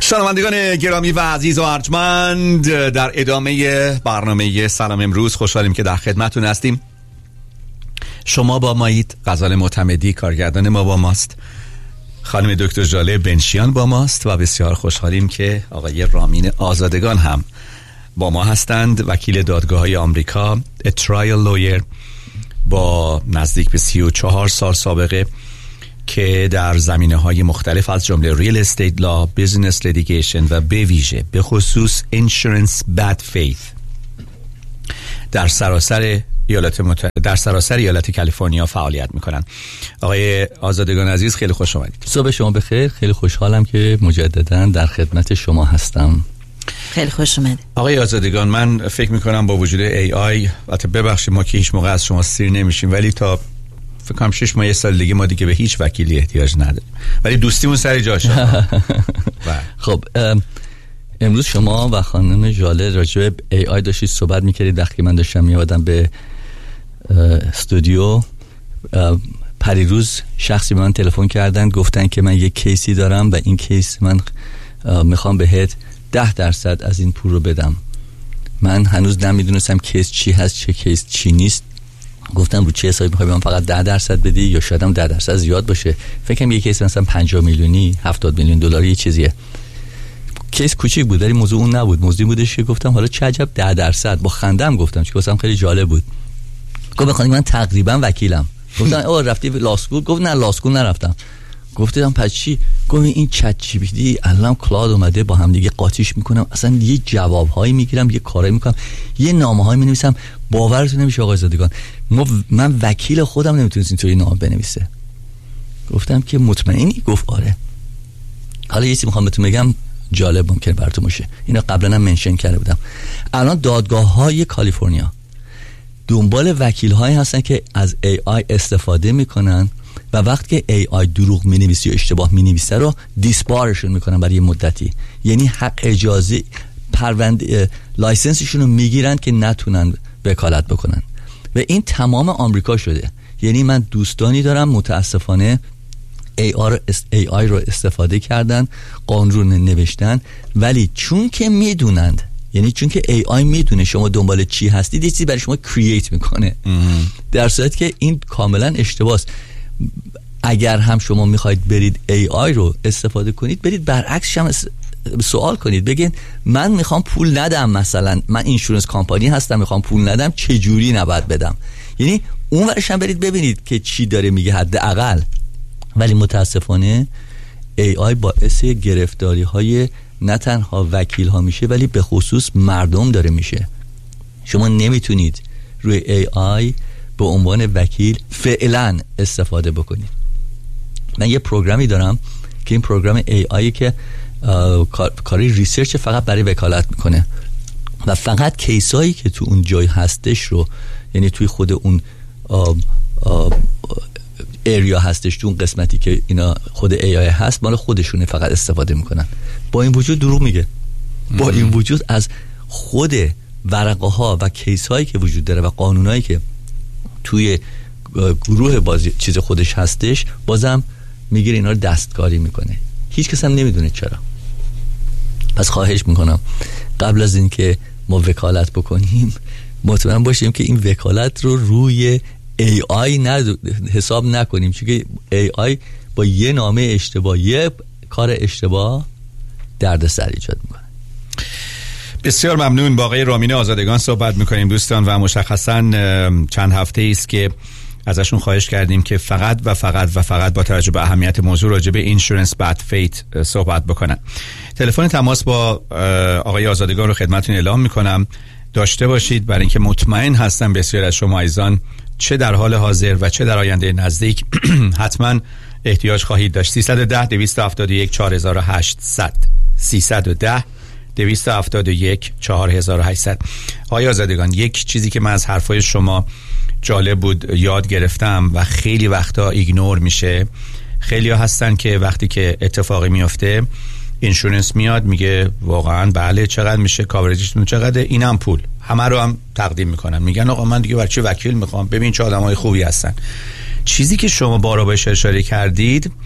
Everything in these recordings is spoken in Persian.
شنوندگان گرامی و عزیز و ارجمند، در ادامه برنامه سلام امروز خوشحالیم که در خدمتتون هستیم. شما با مایید، غزال معتمدی کارگردان ما با ماست، خانم دکتر ژاله بنشیان با ماست و بسیار خوشحالیم که آقای رامین آزادگان هم با ما هستند، وکیل دادگاه‌های آمریکا، ترایل لویر با نزدیک به 34 سال سابقه که در زمینه‌های مختلف از جمله ریل استیت لا، بیزنس لیتیگیشن و به ویژه به خصوص اینشورنس بد فیث در سراسر ایالت کالیفرنیا فعالیت میکنن. آقای آزادگان عزیز خیلی خوش آمدید. صبح شما بخیر. خیلی خوشحالم که مجددا در خدمت شما هستم. خیلی خوش اومد. آقای آزادگان، من فکر میکنم با وجود AI، البته ببخشید ما که هیچ موقع از شما سیر نمیشیم، ولی تا فکر کنم 6 ماه 1 سال دیگه ما دیگه به هیچ وکیلی احتیاج نداریم، ولی دوستیمون سر جاشه. خب امروز شما و خانم ژاله راجع به AI داشتید صحبت میکردید. وقتی من داشتم میادم به استودیو، پریروز شخصی به من تلفن کردن، گفتن که من یک کیسی دارم و این کیس من میخوام بهت 10% از این پول رو بدم. من هنوز نمیدونستم کیس چی هست، چه کیس چی نیست. گفتم رو چه حسابی میخوای من فقط 10% بدی یا شاید هم 10% زیاد باشه. فکرم یک کیس مثلا 50 میلیونی 70 میلیون دلاری یه چیزیه. کیس کوچیک بود ولی موضوع اون نبود. موضوع بودش که گفتم حالا چه عجب 10%. با خندم گفتم چون واسم خیلی جالب بود. گفت بخوام من تقریبا وکیلم. گفتم آ رفتی لاسکول؟ گفت نه لاسکول نرفتم. گفتم پس چی؟ گفت این چت جی پی تی الان کلاود اومده با هم دیگه قاطیش میکنم، اصلا یه جوابهایی میگیرم، یه کارایی میکنم، یه نامه‌هایی مینویسم، باورتون نمیشه آقای زادگان من وکیل خودم نمیتونست اینطوری نامه بنویسه. گفتم که مطمئنی؟ گفت آره. حالا یه چیزی میخوام بهتون بگم جالب ممکنه براتون باشه، اینو قبلا هم منشن کرده بودم. الان دادگاه‌های کالیفرنیا دنبال وکیل‌هایی هستن که از AI استفاده میکنن و وقتی که AI دروغ مینویسه یا اشتباه مینویسه رو دیسبارشون میکنن برای مدتی، یعنی حق اجازه پرونده لایسنسشون رو میگیرن که نتونن وکالت بکنن و این تمام آمریکا شده. یعنی من دوستانی دارم متاسفانه AI رو استفاده کردن، قانون نوشتن، ولی چون که میدونند، یعنی چون که AI میدونه شما دنبال چی هستید یه چیزی برای شما کرییت میکنه، در صورتی که این کاملا اشتباهه. اگر هم شما میخواید برید AI رو استفاده کنید، برید برعکسش هم سوال کنید، بگین من میخوام پول ندم، مثلا من اینشورنس کمپانی هستم میخوام پول ندم، چه جوری نباید بدم. یعنی اون ورش هم برید ببینید که چی داره میگه حداقل. ولی متاسفانه AI باعث گرفتاری های نه تنها وکیل ها میشه ولی به خصوص مردم داره میشه. شما نمیتونید روی AI به عنوان وکیل فعلا استفاده بکنید. من یه پروگرامی دارم که این پروگرام AI که کاری ریسرچ فقط برای وکالت میکنه و فقط کیسایی که تو اون جای هستش رو، یعنی توی خود اون ایریا هستش، تو اون قسمتی که اینا خود AI هست مال خودشونه فقط استفاده میکنن. با این وجود دروغ میگه. با این وجود از خود ورقه ها و کیس هایی که وجود داره و قانونایی که توی گروه بازی چیز خودش هستش بازم میگیره اینا رو دستکاری میکنه. هیچ کس هم نمیدونه چرا. پس خواهش میکنم قبل از اینکه ما وکالت بکنیم مطمئن باشیم که این وکالت رو روی AI حساب نکنیم، چون که AI با یه نامه اشتباه، یه کار اشتباه دردسر ایجاد میکنه. بسیار ممنون. با آقای رامین آزادگان صحبت میکنیم دوستان و مشخصا چند هفته است که ازشون خواهش کردیم که فقط با توجه به اهمیت موضوع راجع به اینشورنس بد فیت صحبت بکنن. تلفن تماس با آقای آزادگان رو خدمتتون اعلام میکنم، داشته باشید برای اینکه مطمئن هستم بسیار از شما عزیزان چه در حال حاضر و چه در آینده نزدیک حتما احتیاج خواهید داشت. 310 271 4800 310 271 4800. آقای آزادگان، یک چیزی که من از حرفای شما جالب بود یاد گرفتم و خیلی وقتا ایگنور میشه. خیلی ها هستن که وقتی که اتفاقی میفته اینشورنس میاد میگه واقعا بله چقدر میشه، کاورجتون چقدر، اینم پول، همه رو هم تقدیم میکنن، میگن آقا من دیگه برای چه وکیل میخوام، ببین چه آدمای خوبی هستن. چیزی که شما بارها بهش اشاره کردید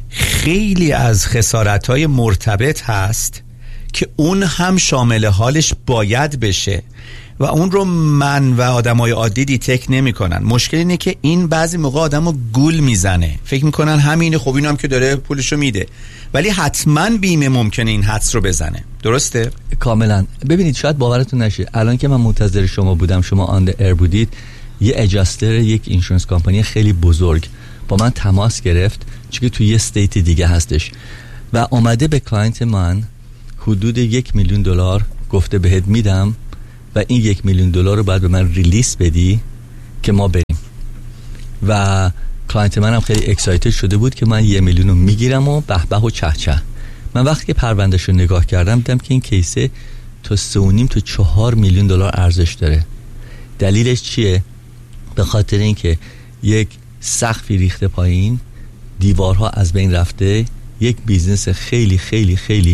خیلی از خسارت‌های مرتبط هست که اون هم شامل حالش باید بشه و اون رو من و آدمای عادی دیتک نمی‌کنن. مشکل اینه که این بعضی موقع آدمو گول میزنه، فکر میکنن همینه، خب اینم که داره پولشو میده، ولی حتما بیمه ممکنه این حدس رو بزنه. درسته؟ کاملا. ببینید شاید باورتون نشه، الان که من منتظر شما بودم، شما آن ایر بودید، یه اجاستر یک اینشورنس کمپانی خیلی بزرگ با من تماس گرفت، چون توی یه استیت دیگه هستش و اومده به کلاینت من حدود $1,000,000 گفته بهت میدم و این $1,000,000 رو باید به من ریلیس بدی که ما بریم. و کلاینت منم خیلی اکسایتد شده بود که من $1,000,000 رو میگیرم و به به و چه چه. من وقتی که پروندهش رو نگاه کردم دیدم که این کیسه تا 3.5 تا $4,000,000 ارزش داره. دلیلش چیه؟ به خاطر اینکه یک سقفی ریخته پایین، دیوارها از بین رفته، یک بیزنس خیلی خیلی خیلی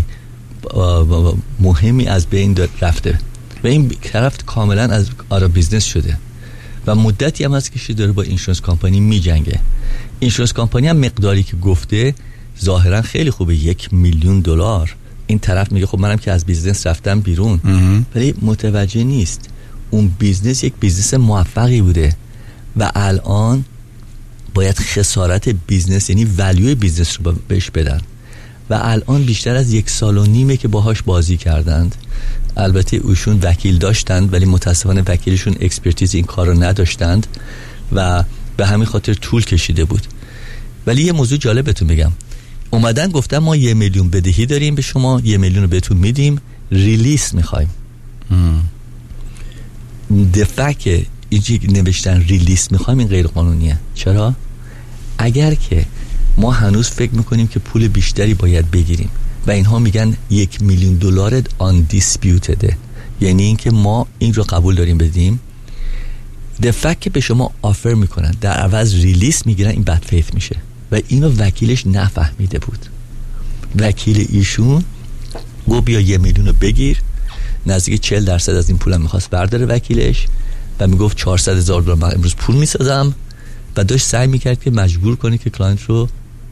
مهمی از بین رفته و این طرف کاملا از آرا بیزنس شده و مدتی هم هست که داره با اینشورنس کمپانی می جنگه. اینشورنس کمپانی هم مقداری که گفته ظاهرا خیلی خوبه، $1,000,000. این طرف میگه خب منم که از بیزنس رفتم بیرون، ولی متوجه نیست اون بیزنس یک بیزنس موفقی بوده و الان باید خسارت بیزنس، یعنی ولیوی بیزنس رو بهش بدن و الان بیشتر از 1.5 سال که باهاش بازی کردند. البته اوشون وکیل داشتند ولی متاسفانه وکیلشون اکسپرتیز این کار رو نداشتند و به همین خاطر طول کشیده بود. ولی یه موضوع جالب بهتون بگم، اومدن گفتن ما $1,000,000 بدهی داریم به شما، $1,000,000 رو بهتون میدیم، ریلیس میخوایم. دفعه که اینجی نوشتن ریلیس میخوایم، این غیر قانونیه. چرا؟ اگر که ما هنوز فکر میکنیم که پول بیشتری باید بگیریم و اینها میگن $1,000,000 undisputed، یعنی اینکه ما این رو قبول داریم بدیم، دفعه که به شما آفر میکنن در عوض ریلیس میگیرن، این بد فیث میشه و اینو وکیلش نفهمیده بود. وکیل ایشون گفت بیا $1,000,000 بگیر، نزدیک 40% از این پولم میخواست برداره وکیلش و میگفت $400,000 من امروز پول میسازم و داشت سعی میکرد که مجبور کنه که کلاینت رو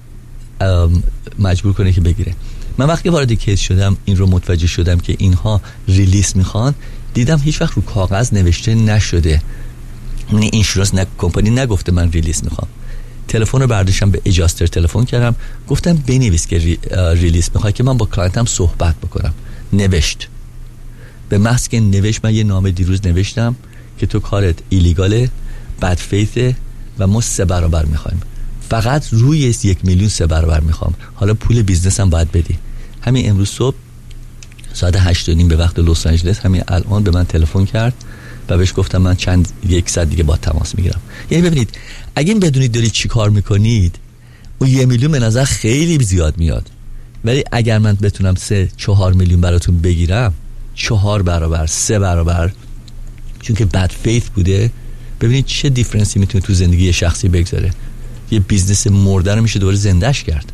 مجبور کنه که بگیره. من وقتی وارد کیس شدم این رو متوجه شدم که اینها ریلیس میخوان، دیدم هیچ وقت رو کاغذ نوشته نشده، یعنی اینشورنس کمپانی نگفته من ریلیس میخوام. تلفن رو برداشتم به اجاستر تلفن کردم، گفتم بنویس که ریلیس میخوای که من با کلاینتم صحبت بکنم. نوشت. به محض که نوشت، من یه نامه دیروز نوشتم که تو کارت ایلیگاله، بد فیثه و ما 3 برابر میخوایم، فقط روی $1,000,000 3 برابر میخوام، حالا پول بیزنسم باید بدی. همین امروز صبح ساعت 8:30 به وقت لس آنجلس همین الان به من تلفن کرد و بهش گفتم من یک ساعت دیگه با تماس میگیرم. یعنی ببینید اگه بدونید دارید چی کار میکنید، اون $1,000,000 به نظر خیلی زیاد میاد، ولی اگر من بتونم 3-4 میلیون براتون بگیرم، 4 برابر 3 برابر، چون که بد فیث بوده، ببینید چه دیفرنسی میتونه تو زندگی شخصی بگذاره. یه بیزنس مرده رو میشه دوباره زندهش کرد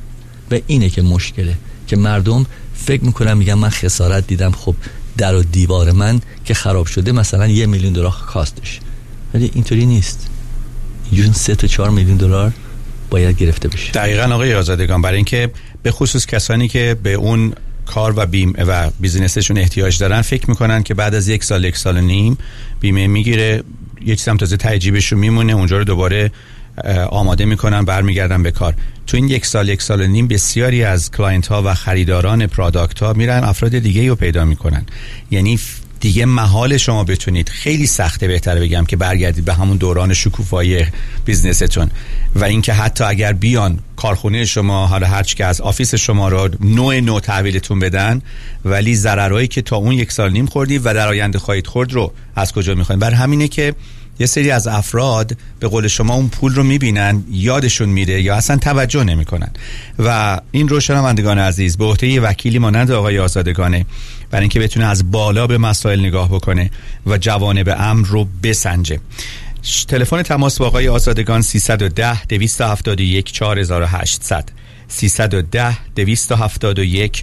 و اینه که مشکله که مردم فکر میکنن میگن من خسارت دیدم، خب در و دیوار من که خراب شده مثلا $1,000,000 کاستش، ولی اینطوری نیست. اینجور 3 تا 4 میلیون دلار باید گرفته بشه. دقیقاً آقای آزادگان، برای اینکه به خصوص کسانی که به اون کار و بیمه و بیزینسشون احتیاج دارن فکر میکنن که بعد از 1 سال 1.5 سال بیمه میگیره، یه چیزم تازه تجیبشون میمونه، اونجا رو دوباره آماده میکنن، برمیگردن به کار. تو این 1 سال 1.5 سال بسیاری از کلاینت ها و خریداران پروداکت ها میرن افراد دیگه رو پیدا میکنن. یعنی دیگه محال شما بتونید، خیلی سخته بهتره بگم که برگردید به همون دوران شکوفایی بیزنستون و اینکه حتی اگر بیان کارخونه شما، حالا هرچی که از آفیس شما رو نوع تحویلتون بدن، ولی ضررهایی که تا اون 1 سال نیم خوردید و در آینده خواهید خورد رو از کجا میخواین؟ برای همینه که یه سری از افراد به قول شما اون پول رو میبینن، یادشون میره یا اصلا توجه نمیکنن و این رو شنوندگان عزیز به عهده یه وکیلی مانند آقای آزادگانه، برای اینکه بتونه از بالا به مسائل نگاه بکنه و جوانب امر رو بسنجه. تلفن تماس با آقای آزادگان 310 271 4800 310 271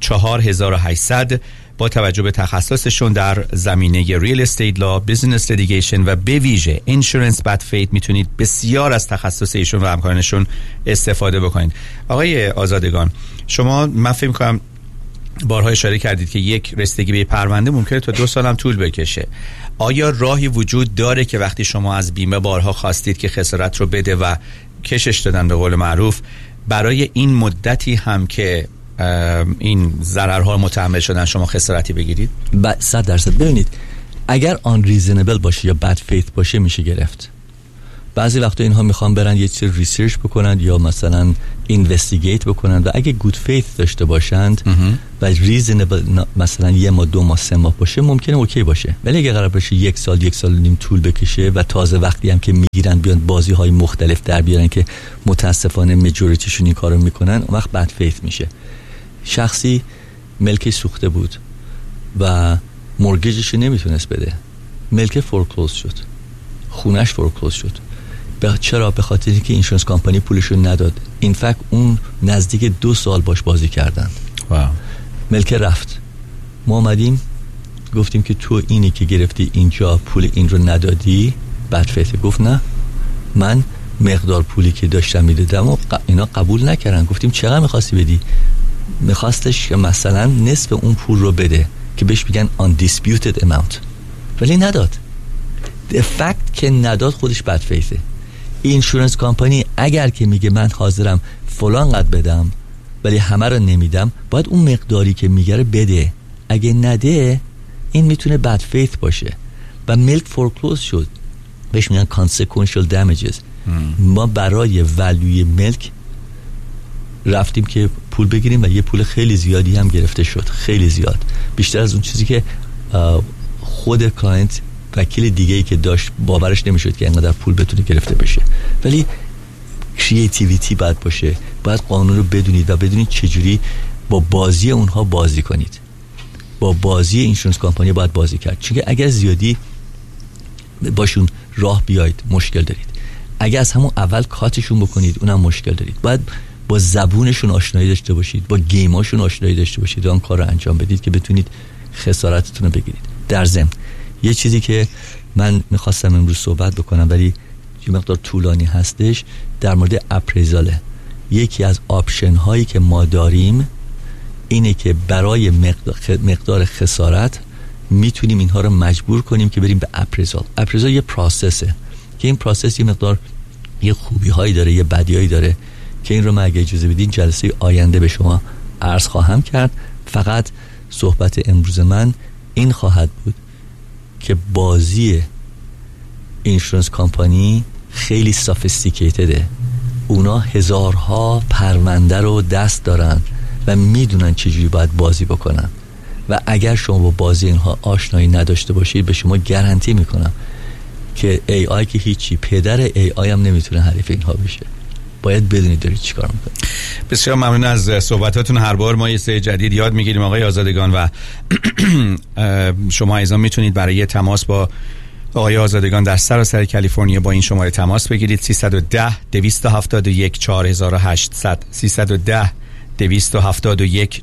4800 با توجه به تخصصشون در زمینه ریل استیت لا، بیزنس لیتیگیشن و به ویژه اینشورنس بد فیت میتونید بسیار از تخصص ایشون و همکارانشون استفاده بکنید. آقای آزادگان، شما من فکر می‌کنم بارها اشاره کردید که یک رسیدگی به پرونده ممکنه تا 2 سال هم طول بکشه. آیا راهی وجود داره که وقتی شما از بیمه بارها خواستید که خسارت رو بده و کشش دادن به قول معروف، برای این مدتی هم که این ضررها متحمل شدن شما خسارتی بگیرید؟ 100%. ببینید، اگر آن ریزنبل باشه یا بد فیت باشه میشه گرفت. بعضی وقتا اینها میخوان برن یه چیز ریسرچ بکنن یا مثلا اینوستیگیت بکنن و اگه گود فیت داشته باشند و ریزنبل مثلا 1 ماه 2 ماه 3 ماه باشه ممکنه اوکی باشه. ولی اگه قرار باشه 1 سال 1 سال و نیم طول بکشه و تازه وقتی هم که میگیرن بیان بازی های مختلف در بیارن که متاسفانه مجوریتیشون این کارو میکنن، اون وقت بد فیت میشه. شخصی ملکی سوخته بود و مورگیجش نمیتونست بده، ملک فورکلوز شد، خونش فورکلوز شد. چرا؟ به خاطر اینکه اینشورنس کمپانی پولشو نداد. این فکت اون نزدیک 2 سال باش بازی کردن. واو. ملک رفت. ما اومدیم گفتیم که تو اینی که گرفتی اینجا پول این رو ندادی بد فیت. گفت نه، من مقدار پولی که داشتم میدادم و اینا قبول نکردن. گفتیم چقدر میخواستی بدی؟ میخواستش که مثلا نصف اون پول رو بده که بهش میگن undisputed amount، ولی نداد. فکت که نداد خودش بد فیته. اینشورنس کمپانی اگر که میگه من حاضرم فلان قد بدم ولی همه رو نمیدم، باید اون مقداری که میگه بده. اگه نده این میتونه بد فیت باشه و ملک فورکلوز شد، بهش میگن consequential damages. ما برای ولیوی ملک رفتیم که پول بگیریم و یه پول خیلی زیادی هم گرفته شد، خیلی زیاد، بیشتر از اون چیزی که خود کلاینت وکیل دیگه‌ای که داشت باورش نمیشد که اینقدر پول بتونه گرفته بشه. ولی کریتیویتی باید باشه، باید قانون رو بدونید و بدونید چجوری با بازی اونها بازی کنید. با بازی اینشورنس کمپانی باید بازی کرد، چون اگر زیادی باشون راه بیاید مشکل دارید. اگر از همون اول کاتشون بکنید اونم مشکل دارید. باید با زبونشون آشنایی داشته باشید، با گیماشون آشنایی داشته باشید و اون کار رو انجام بدید که بتونید خسارتتون رو بگیرید. در ضمن یه چیزی که من میخواستم امروز صحبت بکنم ولی یه مقدار طولانی هستش، در مورد اپریزاله. یکی از آپشن هایی که ما داریم اینه که برای مقدار خسارت میتونیم اینها رو مجبور کنیم که بریم به اپریزال. اپریزال یه پروسسه که این پروسس یه مقدار یه خوبی هایی داره، یه بدی هایی داره که این رو من اگه اجازه بدین جلسه آینده به شما عرض خواهم کرد. فقط صحبت امروز من این خواهد بود که بازی اینشورنس کمپانی خیلی سافیستیکیتده. اونا هزارها پرونده رو دست دارن و میدونن چجوری باید بازی بکنن و اگر شما با بازی اینها آشنایی نداشته باشید به شما گارانتی میکنم که AI که هیچی، پدر AI هم نمیتونه حریف اینها بشه. باید بدونید دارید چیکار میکنید. بسیار ممنون از صحبتاتون. هر بار ما یه سری جدید یاد میگیریم آقای آزادگان و شما ایضا میتونید برای تماس با آقای آزادگان در سراسر کالیفرنیا با این شماره تماس بگیرید. 310 271 4800 310 271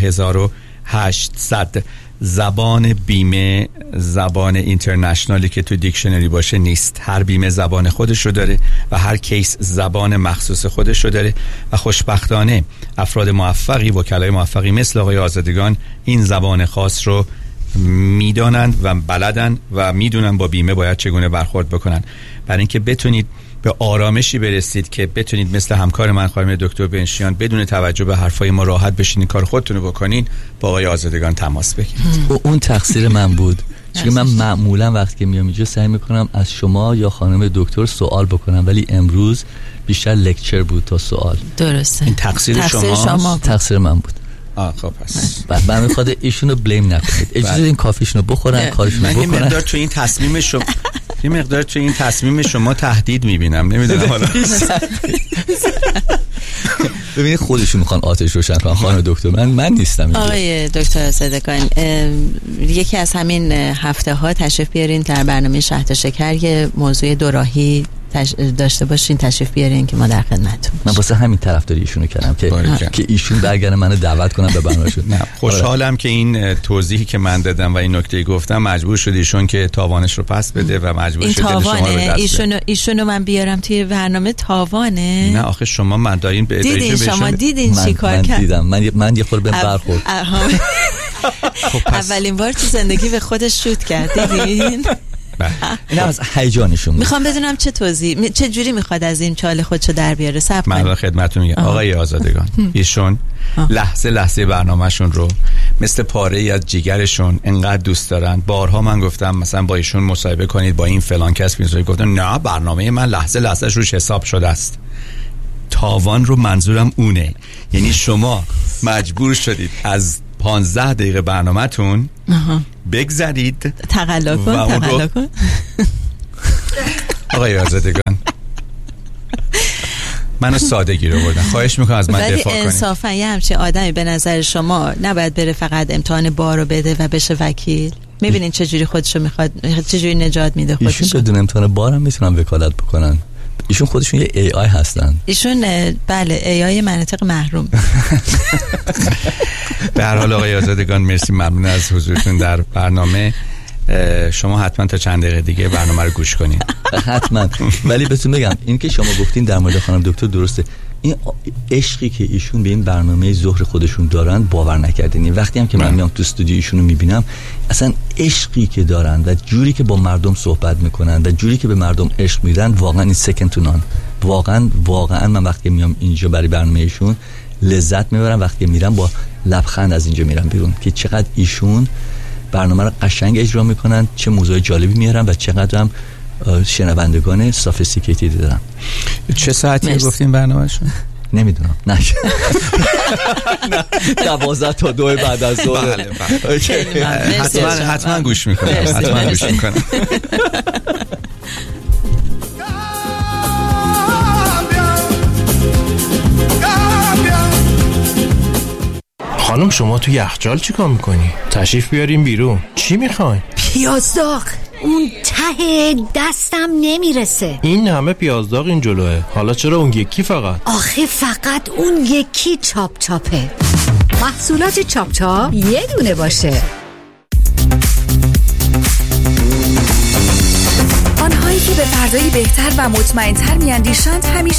4800. زبان بیمه زبان اینترنشنالی که تو دیکشنری باشه نیست. هر بیمه زبان خودش رو داره و هر کیس زبان مخصوص خودش رو داره و خوشبختانه افراد موفقی، وکلای موفقی مثل آقای آزادگان این زبان خاص رو میدانند و بلدن و میدونن با بیمه باید چگونه برخورد بکنن برای اینکه بتونید به آرامشی برسید که بتونید مثل همکار من خانم دکتر بنشیان بدون توجه به حرفای ما راحت بشینین کار خودتون رو بکنین، با آقای آزادگان تماس بگیرید. اون تقصیر من بود، چون من معمولا وقتی که میام اینجا سعی میکنم از شما یا خانم دکتر سوال بکنم، ولی امروز بیشتر لکچر بود تا سوال. درسته. این تقصیر شما تقصیر من بود. خب پس من میخواد ایشونو بلیم نکنید. اجازه این کافیشونو بخورن، کارشونو بکنن. من یه مقدار تو این تصمیم شما تهدید میبینم، نمیدونم حالا. ببینید خودشون میخوان آتش روشن کنن. خانم دکتر من نیستم اینجا. آقای دکتر آزادگان، یکی از همین هفته ها تشریف بیارین در برنامه شهد و شکر یه موضوع دوراهی داشته باشین، تشریف بیارین که ما در خدمتتون. من واسه همین طرفداری ایشونو کردم که ایشون برگردن منو دعوت کنن به برنامه‌شون. خوشحالم که این توضیحی که من دادم و این نکته گفتم مجبور شد ایشون که تاوانش رو پس بده و مجبور شد دل شما رو به دست بده. ایشونو من بیارم توی برنامه تاوانه؟ نه آخه شما من دارین به دیدین شما دیدین چیکار کرد؟ من یه خورده بهم برخورد. اولین بار تو زندگی به خودش شوت کرد، دیدین؟ این از هیجانشون. میخوام بدونم چه جوری میخواد از این چاله خودشو در بیاره. من خدمتتون میگم آقای آزادگان، ایشون لحظه برنامهشون رو مثل پاره ای از جیگرشون انقدر دوست دارن. بارها من گفتم مثلا با ایشون مصاحبه کنید، با این فلان کس میذارید، گفتن نه برنامه من لحظه‌اش روش حساب شده است. تاوان رو منظورم اونه، یعنی شما مجبور شدید از 15 دقیقه برنامه‌تون بگذرید. تقلا کن. آقای آزادگان، منو سادگی رو بردن، خواهش میکنم از من دفاع کنید. ولی انصافا یه همچین آدمی به نظر شما نباید بره فقط امتحان بار رو بده و بشه وکیل؟ میبینین چجوری خودشو میخواد، چجوری نجات میده خودشو؟ ایشون بدون امتحان بار هم میتونن وکالت بکنن. ایشون خودشون یه ای آی هستن. ایشون بله ای آی مناطق محروم. به هر حال آقای آزادگان مرسی، ممنون از حضورتون در برنامه. شما حتما تا چند دقیقه دیگه برنامه رو گوش کنین. حتما. ولی بهتون بگم این که شما گفتین در مورد خانم دکتر درسته. این عشقی که ایشون به این برنامه ظهر خودشون دارن باور نکردین. وقتی هم که من میام تو استودیو ایشونو میبینم، اصلا عشقی که دارن و جوری که با مردم صحبت میکنن و جوری که به مردم عشق میدن، واقعا این سکند تو نان. واقعا من وقتی میام اینجا برای برنامه ایشون لذت میبرم، وقتی میرم با لبخند از اینجا میرم بیرون که چقدر ایشون برنامه رو قشنگ اجرا میکنن، چه موضوع جالبی میارن و چقدر هم شنوندگان سافیستیکیتد دارن. چه ساعتی گفتین برنامه‌شون؟ نمیدونم. نه 12 تا 2 بعد از ظهر. حتما گوش میکنم. خانم شما تو یخچال چی کار میکنی؟ تشریف بیاریم بیرون. چی میخواین؟ پیاز داغ. اون ته دستم نمیرسه. این همه پیاز داغ این جلوه، حالا چرا اون یکی فقط؟ آخه فقط اون یکی چاپ چاپه. محصولات چاپ چاپ یه دونه باشه. آنهایی که به فردایی بهتر و مطمئن‌تر میاندیشند همیشه